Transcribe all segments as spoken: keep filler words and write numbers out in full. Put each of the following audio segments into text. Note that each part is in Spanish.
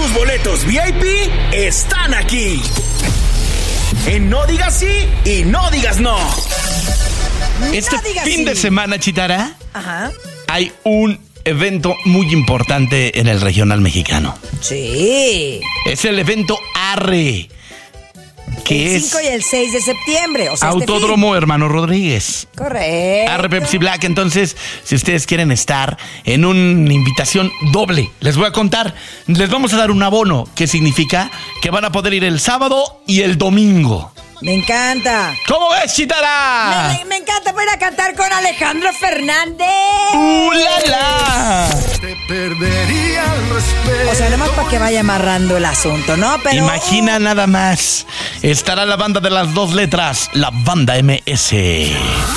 tus boletos V I P están aquí. En No Digas Sí y No Digas No. Este No digas fin sí. de semana, Chitara, Ajá. hay un evento muy importante en el regional mexicano. Sí. Es el evento Arre, que el es cinco y el seis de septiembre. O sea, Autódromo Hermano Rodríguez. Este Correcto. Arre Pepsi Black. Entonces, si ustedes quieren estar en una invitación doble, les voy a contar, les vamos a dar un abono, que significa que van a poder ir el sábado y el domingo. Me encanta. ¿Cómo ves, Chitara? Me, me encanta para ir a cantar con Alejandro Fernández. ¡Uh, la, la! Te perdería el respeto. O sea, nada más para que vaya amarrando el asunto, ¿no? Pero Imagina nada más. Estará la banda de las dos letras, la banda M S.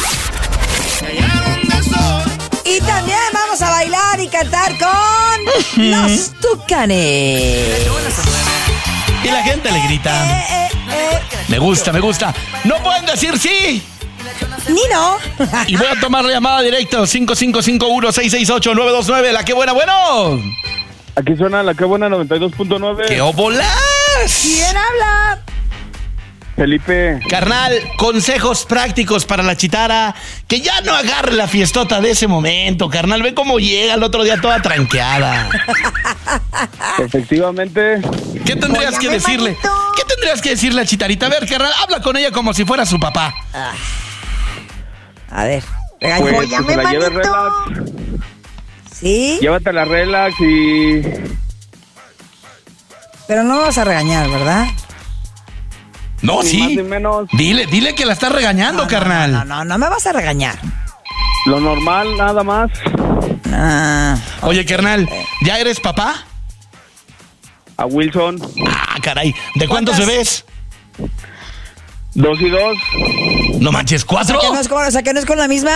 Y también vamos a bailar y cantar con los Tucanes. Y la gente le grita. Eh, eh, eh. Me gusta, me gusta. No pueden decir sí. Ni no. Y voy a tomar la llamada directa. cinco cinco cinco uno seis seis ocho nueve dos nueve. La que buena, bueno. Aquí suena la que buena noventa y dos punto nueve. ¡Qué óbolas! ¿Quién habla? Felipe. Carnal, consejos prácticos para la Chitara. Que ya no agarre la fiestota de ese momento, carnal. Ve cómo llega el otro día toda tranqueada. Efectivamente. ¿Qué tendrías que Óyame, decirle? manito. ¿Qué tendrías que decirle a Chitarita? A ver, carnal, habla con ella como si fuera su papá. A ver. Pues, Regaño. pues se la lleve relax. ¿Sí? Llévatela relax y... Pero no vamos a regañar, ¿verdad? No, Ni sí. más ni menos. Dile, dile que la estás regañando, No, carnal. No, no, no, no me vas a regañar. Lo normal, nada más. Ah, Oye, carnal, ¿ya eres papá? A Wilson. Ah, caray. ¿De cuántos ¿Cuántas? bebés? Dos y dos. No manches, ¿cuatro? ¿que no es con, o sea, que no es con la misma?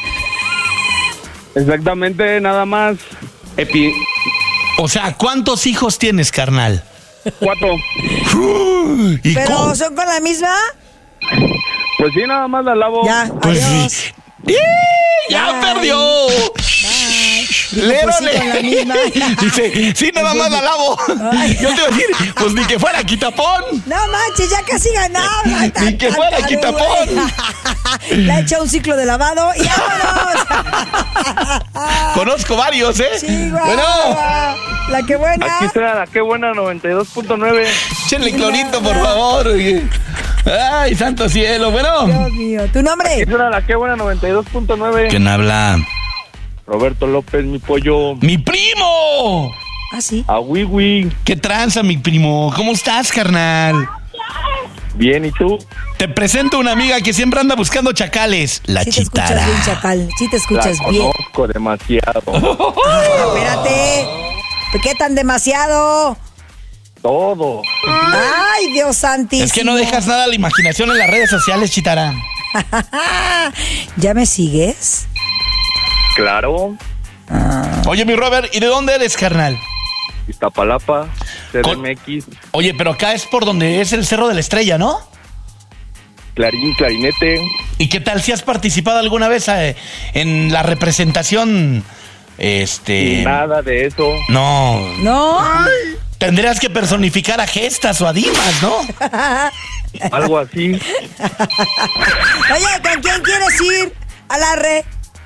Exactamente, nada más. Epi... O sea, ¿cuántos hijos tienes, carnal? Cuatro. ¿Y ¿Pero cómo? son con la misma? Pues sí, nada más la lavo. Ya, Pues adiós. sí. ¡Ih! ¡Ya Bye. perdió! Bye. Digo, Lérole. pues sí, con la misma. Dice, sí, nada más la lavo. Ay. Yo te iba a decir, pues ni que fuera quitapón. No manches, ya casi ganaba. Ni que fuera quitapón. Le ha hecho un ciclo de lavado y vámonos. Conozco varios, ¿eh? Sí, guau, Bueno, guau. La que buena. Aquí suena la que buena noventa y dos punto nueve. échenle clorito, por favor. Oye. Ay, santo cielo. Bueno. Dios mío. ¿Tu nombre? Aquí suena la que buena noventa y dos punto nueve. ¿Quién habla? Roberto López, mi pollo. ¡Mi primo! Ah, sí. A Wiwi. ¿Qué tranza, mi primo? ¿Cómo estás, carnal? Bien, ¿y tú? Te presento una amiga que siempre anda buscando chacales. La Sí te escuchas Chitara. bien, chacal. Sí te escuchas la bien. conozco demasiado. Ay, espérate. ¿Qué tan demasiado? Todo. Ay, Dios santísimo. Es que no dejas nada a la imaginación en las redes sociales, Chitara. ¿Ya me sigues? Claro. Oye, mi Robert, ¿y de dónde eres, carnal? Iztapalapa, C D Con- M X, Oye, pero acá es por donde es el Cerro de la Estrella, ¿no? Clarín, Clarinete. ¿Y qué tal si has participado alguna vez eh, en la representación? Este... Nada de eso. No. No. Tendrías que personificar a Gestas o a Dimas, ¿no? Algo así. Oye, ¿con quién quieres ir a la re?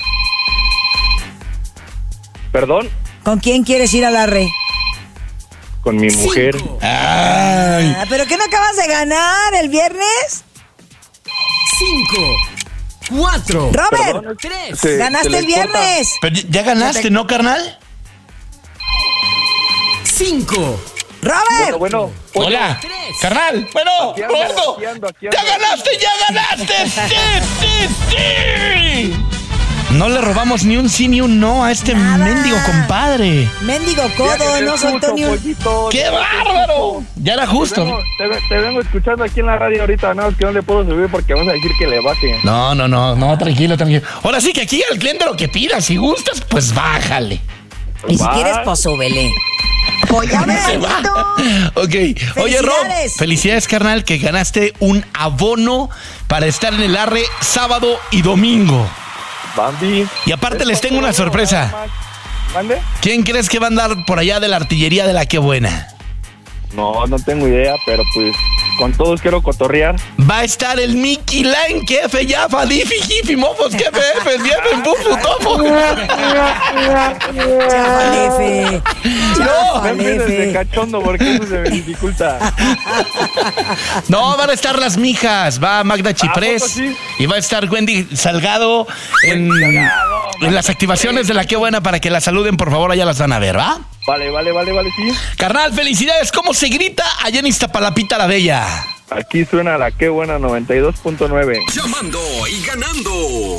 Perdón, ¿Con quién quieres ir a la re? con mi mujer. Ay. Ah, ¿pero qué no acabas de ganar el viernes? Cinco, cuatro, Robert, Perdón, tres. se- ganaste se el les corta. viernes. Pero ya- ya ganaste, ¿no, carnal? Cinco. Robert, Bueno, bueno. pollo, Hola, tres. carnal. Bueno, Aquí ando, Roberto. aquí ando, aquí Ya ando. ganaste, ya ganaste. Sí, sí, sí. No le robamos ni un sí ni un no a este Nada. mendigo compadre. mendigo Ya codo, que te no soltó escucho, ni un... pollito, ¡Qué ya que te bárbaro! escucho. Ya era Te justo. vengo, te, ve- te vengo escuchando aquí en la radio ahorita, nada más que no le puedo subir porque vamos a decir que le baje. No, no, no, no, tranquilo, tranquilo. Ahora sí que aquí al cliente lo que pida, si gustas, pues bájale. Y si Va. quieres, pues súbele. Póllame, Se va. Ok. Oye, Rob, Felicidades. felicidades, carnal, que ganaste un abono para estar en el Arre sábado y domingo. Bambi. Y aparte Es les tengo una cuatro, sorpresa. nada más. ¿Mande? ¿Quién crees que va a andar por allá de la artillería de la que buena? No, no tengo idea, pero pues con todos quiero cotorrear. Va a estar el Mickey Line, Kefe, Yafa, Difi, Jifi, Mofos, Kefe, Efe, Diefen, Bufu, Tofo. Chafalefe. No, me empieces de Chafalefe. cachondo porque eso se me dificulta. No, van a estar las mijas. Va Magda Chiprés. poco sí? Y va a estar Wendy Salgado en, en las activaciones de La Qué Buena para que la saluden, por favor, allá las van a ver, ¿va? Vale, vale, vale, vale, sí. Carnal, felicidades. ¿Cómo se grita allá en Iztapalapita la Bella? Aquí suena La Qué Buena noventa y dos punto nueve. Llamando y ganando.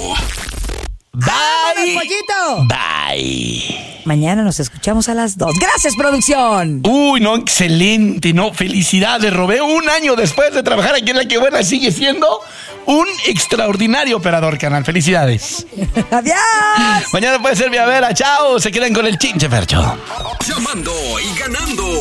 Bye. Pollito! Bye. Mañana nos escuchamos a las dos. ¡Gracias, producción! Uy, no, excelente, no, felicidades, Robé. Un año después de trabajar aquí en La Qué Buena sigue siendo un extraordinario operador, canal. Felicidades. ¡Adiós! Mañana puede ser Vía Vera, chao. Se quedan con el Chinche Fercho. Llamando y ganando.